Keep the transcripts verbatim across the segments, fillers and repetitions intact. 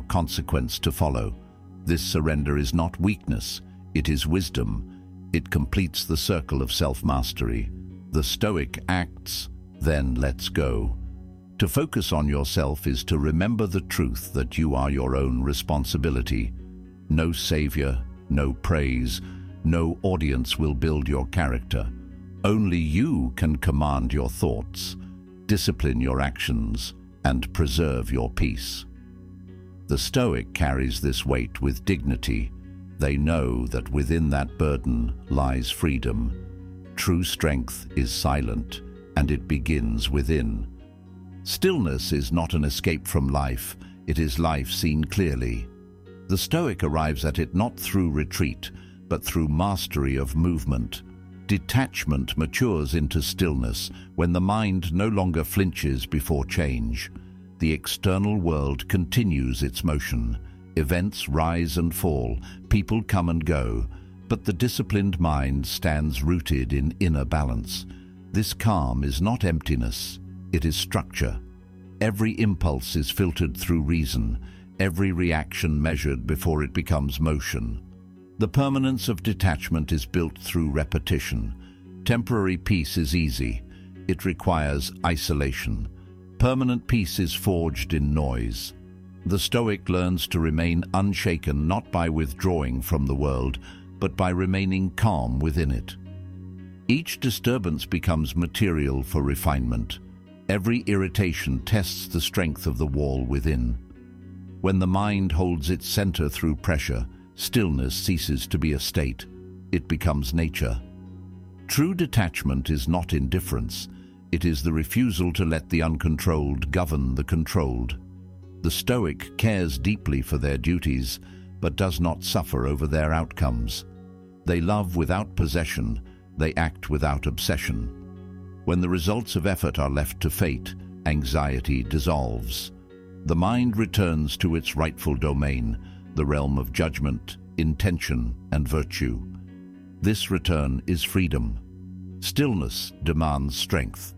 allow consequence to follow. This surrender is not weakness, it is wisdom. It completes the circle of self-mastery. The Stoic acts, then lets go. To focus on yourself is to remember the truth that you are your own responsibility. No savior, no praise, no audience will build your character. Only you can command your thoughts, discipline your actions, and preserve your peace. The Stoic carries this weight with dignity. They know that within that burden lies freedom. True strength is silent, and it begins within. Stillness is not an escape from life, it is life seen clearly. The Stoic arrives at it not through retreat, but through mastery of movement. Detachment matures into stillness when the mind no longer flinches before change. The external world continues its motion. Events rise and fall, people come and go, but the disciplined mind stands rooted in inner balance. This calm is not emptiness, it is structure. Every impulse is filtered through reason, every reaction measured before it becomes motion. The permanence of detachment is built through repetition. Temporary peace is easy. It requires isolation. Permanent peace is forged in noise. The Stoic learns to remain unshaken not by withdrawing from the world, but by remaining calm within it. Each disturbance becomes material for refinement. Every irritation tests the strength of the wall within. When the mind holds its center through pressure, stillness ceases to be a state. It becomes nature. True detachment is not indifference. It is the refusal to let the uncontrolled govern the controlled. The Stoic cares deeply for their duties, but does not suffer over their outcomes. They love without possession, they act without obsession. When the results of effort are left to fate, anxiety dissolves. The mind returns to its rightful domain, the realm of judgment, intention, and virtue. This return is freedom. Stillness demands strength.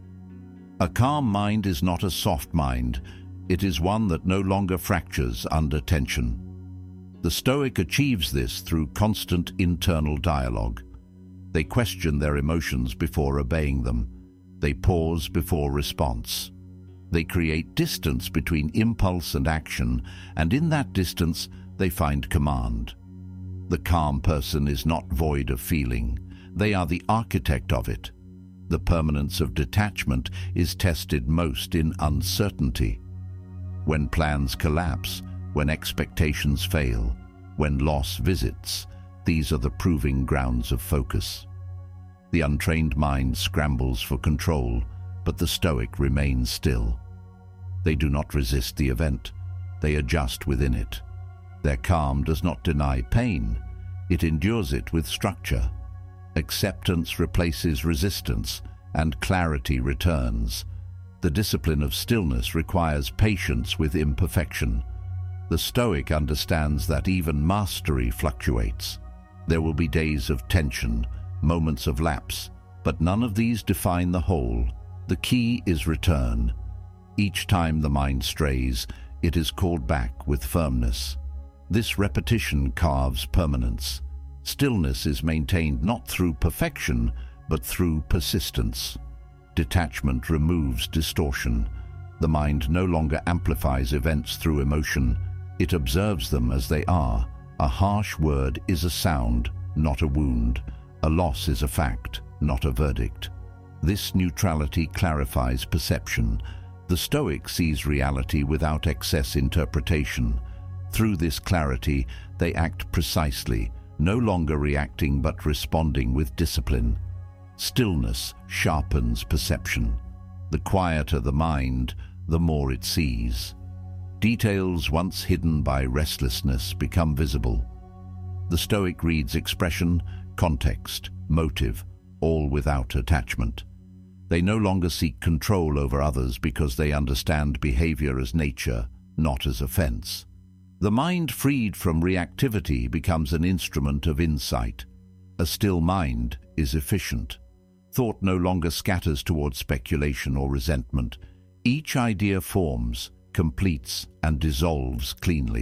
A calm mind is not a soft mind. It is one that no longer fractures under tension. The Stoic achieves this through constant internal dialogue. They question their emotions before obeying them. They pause before response. They create distance between impulse and action, and in that distance they find command. The calm person is not void of feeling. They are the architect of it. The permanence of detachment is tested most in uncertainty. When plans collapse, when expectations fail, when loss visits, these are the proving grounds of focus. The untrained mind scrambles for control, but the Stoic remains still. They do not resist the event, they adjust within it. Their calm does not deny pain, it endures it with structure. Acceptance replaces resistance, and clarity returns. The discipline of stillness requires patience with imperfection. The Stoic understands that even mastery fluctuates. There will be days of tension, moments of lapse, but none of these define the whole. The key is return. Each time the mind strays, it is called back with firmness. This repetition carves permanence. Stillness is maintained not through perfection, but through persistence. Detachment removes distortion. The mind no longer amplifies events through emotion. It observes them as they are. A harsh word is a sound, not a wound. A loss is a fact, not a verdict. This neutrality clarifies perception. The Stoic sees reality without excess interpretation. Through this clarity, they act precisely, no longer reacting but responding with discipline. Stillness sharpens perception. The quieter the mind, the more it sees. Details once hidden by restlessness become visible. The Stoic reads expression, context, motive, all without attachment. They no longer seek control over others because they understand behavior as nature, not as offense. The mind freed from reactivity becomes an instrument of insight. A still mind is efficient. Thought no longer scatters toward speculation or resentment. Each idea forms, completes, and dissolves cleanly.